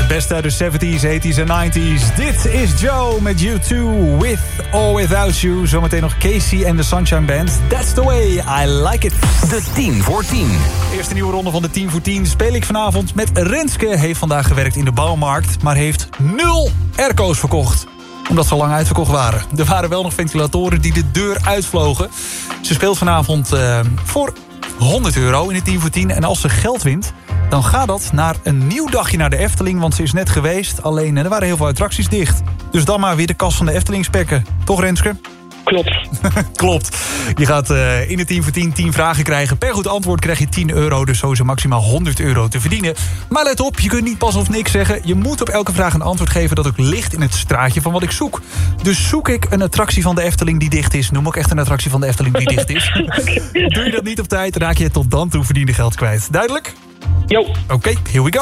Best uit de 70s, 80s en 90s. Dit is Joe met U2 With or Without You. Zometeen nog Casey en de Sunshine Band. That's the way I like it. De 10 voor 10. Eerste nieuwe ronde van de 10 voor 10 speel ik vanavond met Renske. Heeft vandaag gewerkt in de bouwmarkt, maar heeft 0 airco's verkocht. Omdat ze lang uitverkocht waren. Er waren wel nog ventilatoren die de deur uitvlogen. Ze speelt vanavond voor €100 in de 10 voor 10. En als ze geld wint, dan gaat dat naar een nieuw dagje naar de Efteling. Want ze is net geweest, alleen er waren heel veel attracties dicht. Dus dan maar weer de kas van de Efteling spekken. Toch, Renske? Klopt. Klopt. Je gaat in de 10 voor 10 10 vragen krijgen. Per goed antwoord krijg je €10. Dus zo is er maximaal €100 te verdienen. Maar let op, je kunt niet pas of niks zeggen. Je moet op elke vraag een antwoord geven dat ook ligt in het straatje van wat ik zoek. Dus zoek ik een attractie van de Efteling die dicht is. Noem ook echt een attractie van de Efteling die dicht is. Okay. Doe je dat niet op tijd, raak je tot dan toe verdiende geld kwijt. Duidelijk? Jo. Oké, here we go.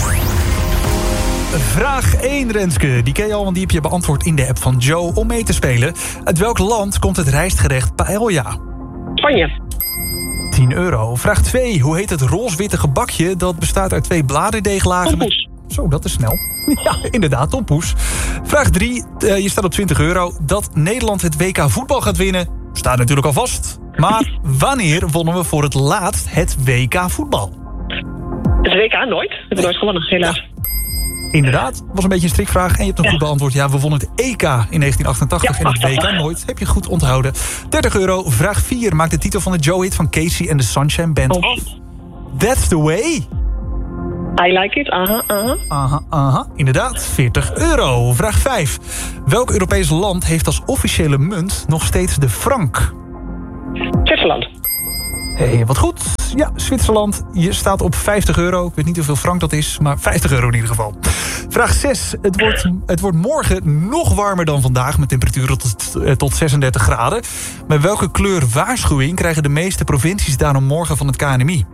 Vraag 1, Renske. Die ken je al, want die heb je beantwoord in de app van Joe om mee te spelen. Uit welk land komt het rijstgerecht paella? Spanje. €10. Vraag 2. Hoe heet het roze-witte gebakje dat bestaat uit 2 bladerdeeglagen? Tompoes. Zo, dat is snel. Ja, inderdaad, tompoes. Vraag 3. Je staat op €20. Dat Nederland het WK voetbal gaat winnen, staat natuurlijk al vast. Maar wanneer wonnen we voor het laatst het WK voetbal? Het WK nooit. We hebben nooit gewonnen, helaas. Ja. Inderdaad, was een beetje een strikvraag. En je hebt een goed beantwoord. Ja, we wonnen het EK in 1988 en het WK nooit. Heb je goed onthouden. €30. Vraag 4 maakt de titel van de Joe-hit van Casey en de Sunshine Band. Oh. That's the way. I like it, Aha. Inderdaad, €40. Vraag 5. Welk Europees land heeft als officiële munt nog steeds de frank? Zwitserland. Hey, wat goed. Ja, Zwitserland. Je staat op €50. Ik weet niet hoeveel frank dat is, maar €50 in ieder geval. Vraag 6. Het wordt morgen nog warmer dan vandaag met temperaturen tot 36 graden. Maar welke kleur waarschuwing krijgen de meeste provincies daarom morgen van het KNMI?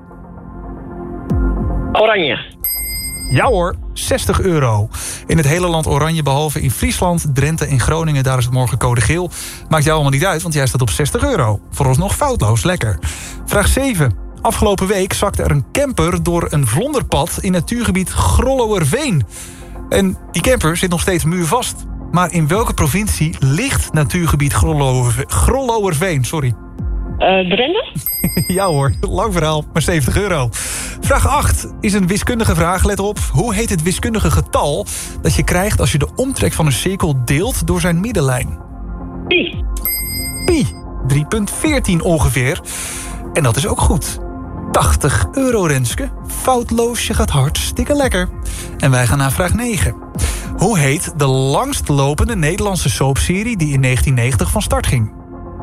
Oranje. Ja hoor, €60. In het hele land oranje, behalve in Friesland, Drenthe en Groningen. Daar is het morgen code geel. Maakt jou allemaal niet uit, want jij staat op €60. Vooralsnog foutloos, lekker. Vraag 7. Afgelopen week zakte er een camper door een vlonderpad in natuurgebied Grollowerveen. En die camper zit nog steeds muurvast. Maar in welke provincie ligt natuurgebied Grollowerveen? Sorry. Drenthe? Ja hoor, lang verhaal, maar €70. Vraag 8 is een wiskundige vraag, let op. Hoe heet het wiskundige getal dat je krijgt als je de omtrek van een cirkel deelt door zijn middenlijn? Pi. Pi, 3,14 ongeveer. En dat is ook goed. €80, Renske. Foutloos, je gaat hartstikke lekker. En wij gaan naar vraag 9. Hoe heet de langstlopende Nederlandse soapserie die in 1990 van start ging?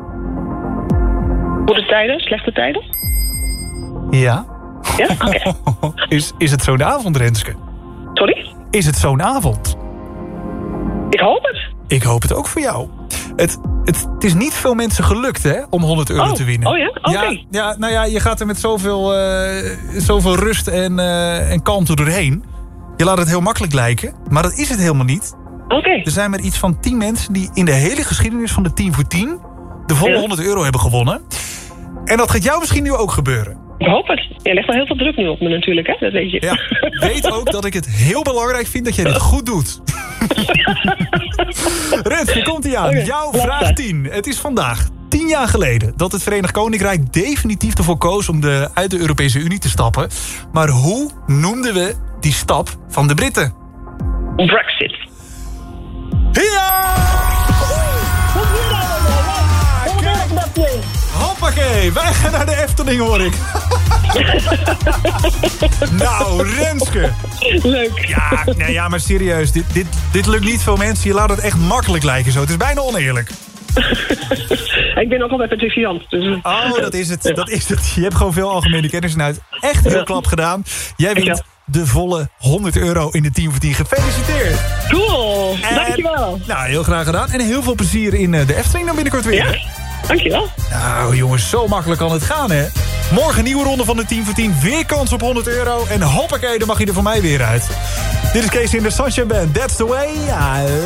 Goede tijden, slechte tijden? Ja. Ja? Oké. Is het zo'n avond, Renske? Sorry? Is het zo'n avond? Ik hoop het. Ik hoop het ook voor jou. Het is niet veel mensen gelukt, hè, om €100 te winnen. Oh ja? Oké. Ja, nou ja, je gaat er met zoveel rust en kalmte doorheen. Je laat het heel makkelijk lijken, maar dat is het helemaal niet. Oké. Er zijn maar iets van 10 mensen die in de hele geschiedenis van de 10 voor 10... de volle €100 hebben gewonnen. En dat gaat jou misschien nu ook gebeuren. Ik hoop het. Je legt wel heel veel druk nu op me natuurlijk, hè? Dat weet je. Ja, weet ook dat ik het heel belangrijk vind dat jij dit goed doet. Renske, komt-ie aan. Okay, jouw vraag 10. Het is vandaag 10 jaar geleden dat het Verenigd Koninkrijk definitief ervoor koos om uit de Europese Unie te stappen. Maar hoe noemden we die stap van de Britten? Brexit. Ja! Hoppakee, wij gaan naar de Efteling, hoor ik. Nou, Renske. Leuk. Ja, maar serieus, dit lukt niet veel mensen. Je laat het echt makkelijk lijken zo. Het is bijna oneerlijk. Ik ben ook al bij Patricia. Dus... Oh, dat is het. Je hebt gewoon veel algemene kennis en uit. Echt heel klap gedaan. Jij wint de volle €100 in de 10 voor 10. Gefeliciteerd. Cool, dankjewel. Nou, heel graag gedaan. En heel veel plezier in de Efteling dan binnenkort weer. Ja, dankjewel. Nou jongens, zo makkelijk kan het gaan, hè? Morgen nieuwe ronde van de 10 voor 10. Weer kans op €100. En hoppakee, dan mag je er voor mij weer uit. Dit is Casey in de Sunshine Band. That's the way I